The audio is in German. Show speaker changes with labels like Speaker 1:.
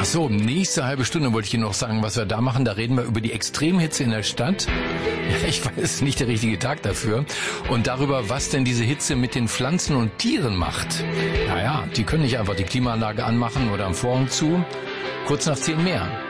Speaker 1: Ach so, nächste halbe Stunde wollte ich Ihnen noch sagen, was wir da machen. Da reden wir über die Extremhitze in der Stadt. Ja, ich weiß, es ist nicht der richtige Tag dafür. Und darüber, was denn diese Hitze mit den Pflanzen und Tieren macht. Naja, die können nicht einfach die Klimaanlage anmachen oder am Vorhang zu. Kurz nach 10 mehr.